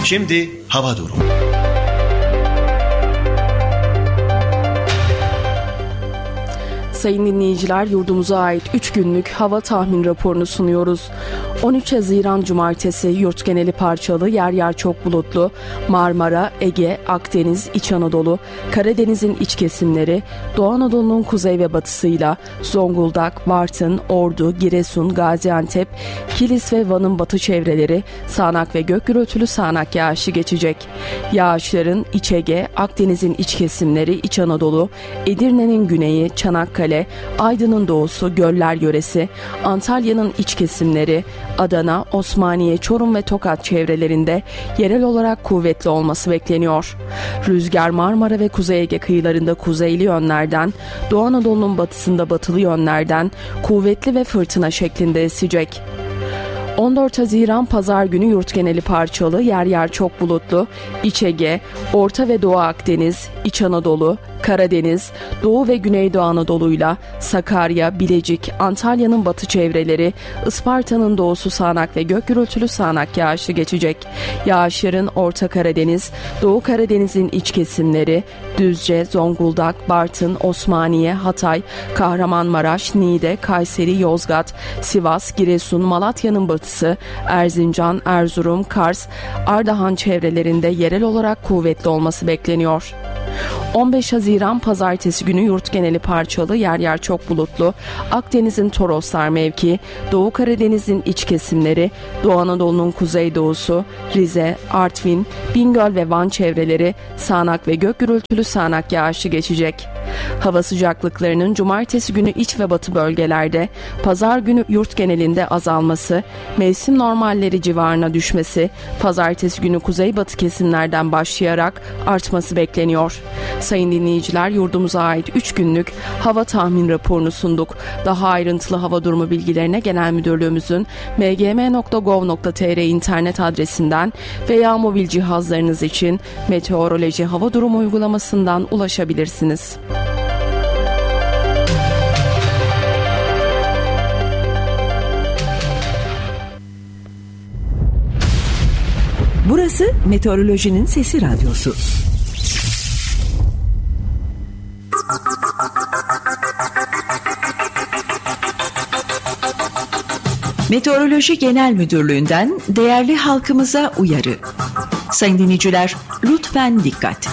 Şimdi hava durumu. Sayın dinleyiciler, yurdumuza ait 3 günlük hava tahmin raporunu sunuyoruz. 13 Haziran Cumartesi yurt geneli parçalı, yer yer çok bulutlu. Marmara, Ege, Akdeniz, İç Anadolu, Karadeniz'in iç kesimleri, Doğu Anadolu'nun kuzey ve batısıyla Zonguldak, Bartın, Ordu, Giresun, Gaziantep, Kilis ve Van'ın batı çevreleri sağanak ve gök gürültülü sağanak yağışı geçecek. Yağışların İç Ege, Akdeniz'in iç kesimleri, İç Anadolu, Edirne'nin güneyi, Çanakkale, Aydın'ın doğusu, Göller yöresi, Antalya'nın iç kesimleri, Adana, Osmaniye, Çorum ve Tokat çevrelerinde yerel olarak kuvvetli olması bekleniyor. Rüzgar Marmara ve Kuzey Ege kıyılarında kuzeyli yönlerden, Doğu Anadolu'nun batısında batılı yönlerden kuvvetli ve fırtına şeklinde esecek. 14 Haziran Pazar günü yurt geneli parçalı, yer yer çok bulutlu. İç Ege, Orta ve Doğu Akdeniz, İç Anadolu, Karadeniz, Doğu ve Güneydoğu Anadolu'yla Sakarya, Bilecik, Antalya'nın batı çevreleri, Isparta'nın doğusu sağanak ve gök gürültülü sağanak yağışı geçecek. Yağışların Orta Karadeniz, Doğu Karadeniz'in iç kesimleri, Düzce, Zonguldak, Bartın, Osmaniye, Hatay, Kahramanmaraş, Niğde, Kayseri, Yozgat, Sivas, Giresun, Malatya'nın batısı, Erzincan, Erzurum, Kars, Ardahan çevrelerinde yerel olarak kuvvetli olması bekleniyor. 15 Haziran Pazartesi günü yurt geneli parçalı, yer yer çok bulutlu. Akdeniz'in Toroslar mevki, Doğu Karadeniz'in iç kesimleri, Doğu Anadolu'nun kuzeydoğusu, Rize, Artvin, Bingöl ve Van çevreleri sağanak ve gök gürültülü sağanak yağışı geçecek. Hava sıcaklıklarının cumartesi günü iç ve batı bölgelerde, pazar günü yurt genelinde azalması, mevsim normalleri civarına düşmesi, pazartesi günü kuzeybatı kesimlerden başlayarak artması bekleniyor. Sayın dinleyiciler, yurdumuza ait 3 günlük hava tahmin raporunu sunduk. Daha ayrıntılı hava durumu bilgilerine Genel Müdürlüğümüzün mgm.gov.tr internet adresinden veya mobil cihazlarınız için meteoroloji hava durumu uygulamasından ulaşabilirsiniz. Burası Meteorolojinin Sesi Radyosu. Meteoroloji Genel Müdürlüğü'nden değerli halkımıza uyarı. Sayın dinleyiciler, lütfen dikkat.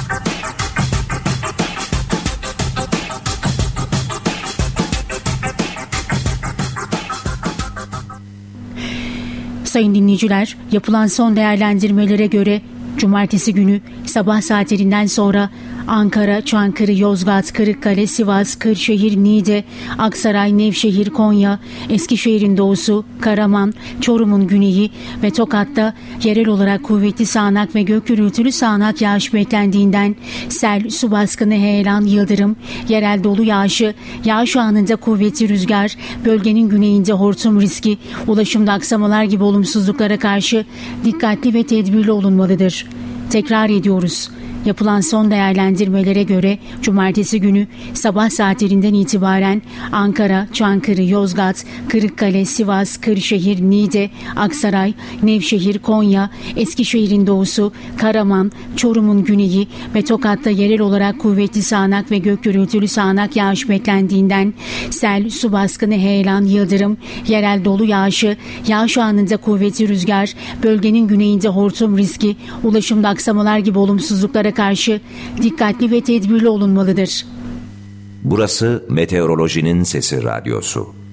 Sayın dinleyiciler, yapılan son değerlendirmelere göre Cumartesi günü sabah saatlerinden sonra Ankara, Çankırı, Yozgat, Kırıkkale, Sivas, Kırşehir, Niğde, Aksaray, Nevşehir, Konya, Eskişehir'in doğusu, Karaman, Çorum'un güneyi ve Tokat'ta yerel olarak kuvvetli sağanak ve gök gürültülü sağanak yağış beklendiğinden sel, su baskını, heyelan, yıldırım, yerel dolu yağışı, yağış anında kuvvetli rüzgar, bölgenin güneyinde hortum riski, ulaşımda aksamalar gibi olumsuzluklara karşı dikkatli ve tedbirli olunmalıdır. Tekrar ediyoruz. Yapılan son değerlendirmelere göre Cumartesi günü sabah saatlerinden itibaren Ankara, Çankırı, Yozgat, Kırıkkale, Sivas, Kırşehir, Niğde, Aksaray, Nevşehir, Konya, Eskişehir'in doğusu, Karaman, Çorum'un güneyi ve Tokat'ta yerel olarak kuvvetli sağanak ve gök gürültülü sağanak yağış beklendiğinden sel, su baskını, heyelan, yıldırım, yerel dolu yağışı, yağış anında kuvvetli rüzgar, bölgenin güneyinde hortum riski, ulaşımda aksamalar gibi olumsuzluklara karşı dikkatli ve tedbirli olunmalıdır. Burası Meteorolojinin Sesi Radyosu.